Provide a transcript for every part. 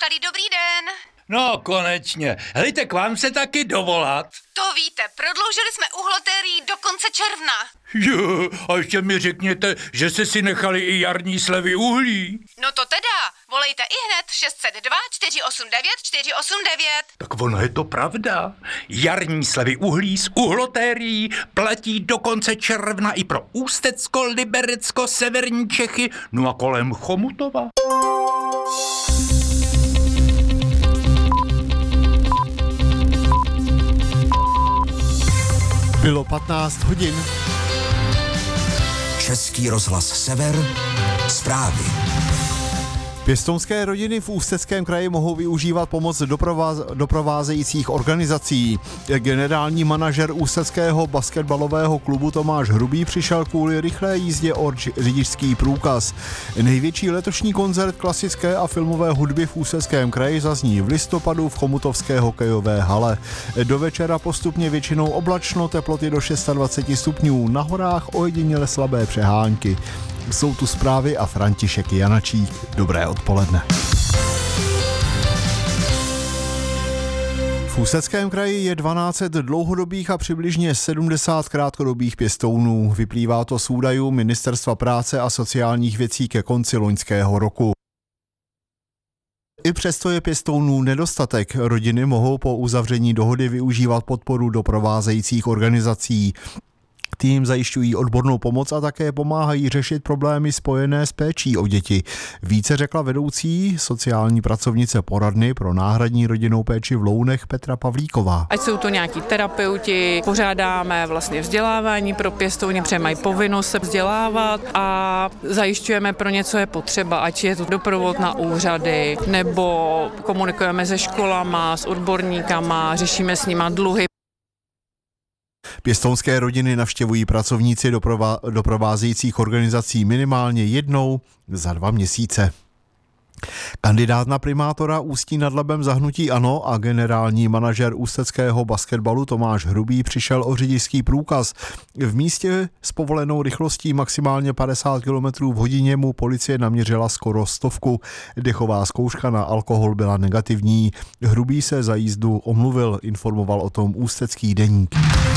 Tady dobrý den. No, konečně. Helejte, k vám se taky dovolat. To víte, prodloužili jsme uhlotérií do konce června. Jo, a ještě mi řekněte, že jste si nechali i jarní slevy uhlí. No to teda, volejte ihned 602 489 489. Tak ono je to pravda. Jarní slevy uhlí z uhlotérií platí do konce června i pro Ústecko, Liberecko, severní Čechy, no a kolem Chomutova. Bylo 15 hodin. Český rozhlas Sever, zprávy. Pěstounské rodiny v Ústeckém kraji mohou využívat pomoc doprovázejících organizací. Generální manažer ústeckého basketbalového klubu Tomáš Hrubý přišel kvůli rychlé jízdě o řidičský průkaz. Největší letošní koncert klasické a filmové hudby v Ústeckém kraji zazní v listopadu v chomutovské hokejové hale. Do večera postupně většinou oblačno, teploty do 26 stupňů, na horách ojediněle slabé přehánky. Jsou tu zprávy a František Janačík. Dobré odpoledne. V Ústeckém kraji je 1200 dlouhodobých a přibližně 70 krátkodobých pěstounů. Vyplývá to z údajů Ministerstva práce a sociálních věcí ke konci loňského roku. I přesto je pěstounů nedostatek. Rodiny mohou po uzavření dohody využívat podporu doprovázejících organizací. Tým zajišťují odbornou pomoc a také pomáhají řešit problémy spojené s péčí o děti. Více řekla vedoucí sociální pracovnice poradny pro náhradní rodinnou péči v Lounech Petra Pavlíková. Ať jsou to nějaký terapeuti, pořádáme vlastně vzdělávání pro pěstouny, protože mají povinnost se vzdělávat a zajišťujeme pro něco je potřeba, ať je to doprovod na úřady, nebo komunikujeme se školama, s odborníkama, řešíme s nima dluhy. Pěstounské rodiny navštěvují pracovníci doprovázejících organizací minimálně jednou za 2 měsíce. Kandidát na primátora Ústí nad Labem za hnutí ANO a generální manažer ústeckého basketbalu Tomáš Hrubý přišel o řidičský průkaz. V místě s povolenou rychlostí maximálně 50 km v hodině mu policie naměřila skoro 100. Dechová zkouška na alkohol byla negativní. Hrubý se za jízdu omluvil, informoval o tom Ústecký deník.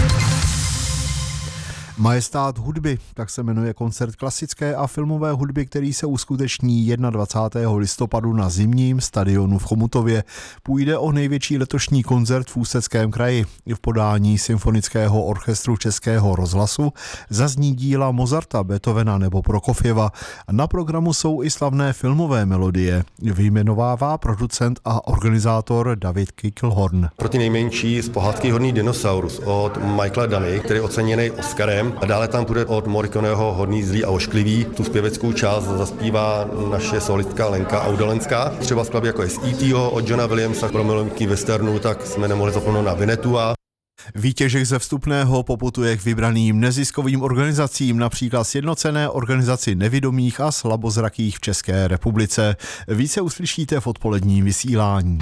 Majestát hudby, tak se jmenuje koncert klasické a filmové hudby, který se uskuteční 21. listopadu na zimním stadionu v Chomutově. Půjde o největší letošní koncert v Ústeckém kraji. V podání Symfonického orchestru Českého rozhlasu zazní díla Mozarta, Beethovena nebo Prokofjeva. Na programu jsou i slavné filmové melodie. Vyjmenovává producent a organizátor David Kickelhorn. Pro ty nejmenší z pohádky Hodný dinosaurus od Michaela Dany, který je oceněný Oscarem. A dále tam půjde od Morriconeho Hodný, zlý a ošklivý. Tu zpěveckou část zaspívá naše solistka Lenka Audalenská. Třeba skladby jako je z E.T.ho od Johna Williamsa pro milovníky westernu, tak jsme nemohli zapomenout na Vinetua. Výtěžek ze vstupného poputuje k vybraným neziskovým organizacím, například Sjednocené organizaci nevidomých a slabozrakých v České republice. Více uslyšíte v odpoledním vysílání.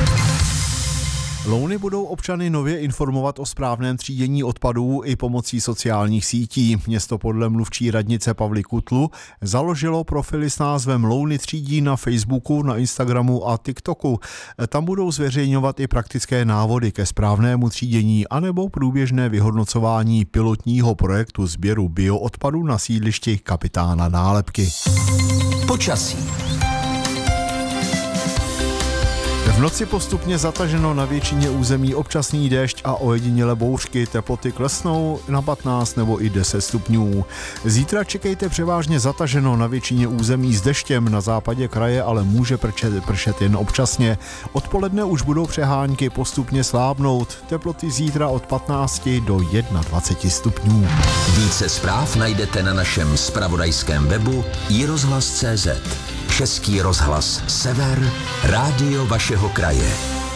Louny budou občany nově informovat o správném třídění odpadů i pomocí sociálních sítí. Město podle mluvčí radnice Pavly Kutlu založilo profily s názvem Louny třídí na Facebooku, na Instagramu a TikToku. Tam budou zveřejňovat i praktické návody ke správnému třídění anebo průběžné vyhodnocování pilotního projektu sběru bioodpadu na sídlišti Kapitána Nálepky. Počasí. V noci postupně zataženo na většině území občasný déšť a ojedinělé bouřky, teploty klesnou na 15 nebo i 10 stupňů. Zítra čekejte převážně zataženo na většině území s deštěm, na západě kraje ale může pršet jen občasně. Odpoledne už budou přehánky postupně slábnout, teploty zítra od 15 do 21 stupňů. Více zpráv najdete na našem zpravodajském webu iRozhlas.cz. Český rozhlas Sever, rádio vašeho kraje.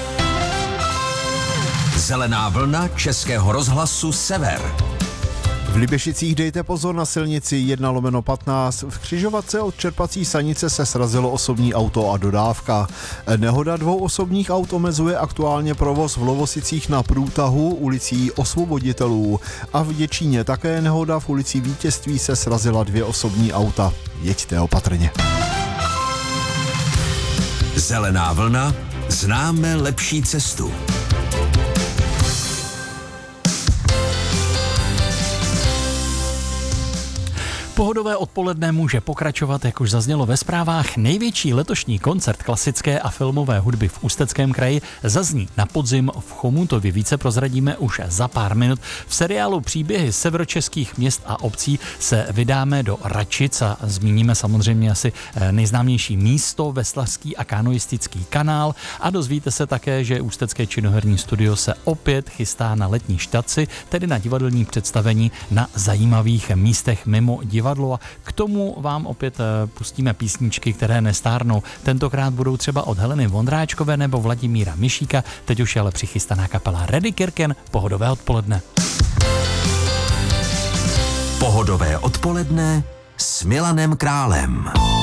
Zelená vlna Českého rozhlasu Sever. V Liběšicích dejte pozor na silnici 1/15. V křižovatce od čerpací stanice se srazilo osobní auto a dodávka. Nehoda 2 osobních aut omezuje aktuálně provoz v Lovosicích na průtahu ulicí Osvoboditelů. A v Děčíně také nehoda v ulici Vítězství se srazila 2 osobní auta. Jeďte opatrně. Zelená vlna, známe lepší cestu. Pohodové odpoledne může pokračovat, jak už zaznělo ve zprávách. Největší letošní koncert klasické a filmové hudby v Ústeckém kraji zazní na podzim v Chomutově. Více prozradíme už za pár minut. V seriálu Příběhy severočeských měst a obcí se vydáme do Račic a zmíníme samozřejmě asi nejznámější místo, Veslařský a kanoistický kanál, a dozvíte se také, že Ústecké činoherní studio se opět chystá na letní štaci, tedy na divadelní představení na zajímavých místech mimo divadlo, a k tomu vám opět pustíme písničky, které nestárnou. Tentokrát budou třeba od Heleny Vondráčkové nebo Vladimíra Mišíka, teď už je ale přichystaná kapela Reddy Kirken. Pohodové odpoledne. Pohodové odpoledne s Milanem Králem.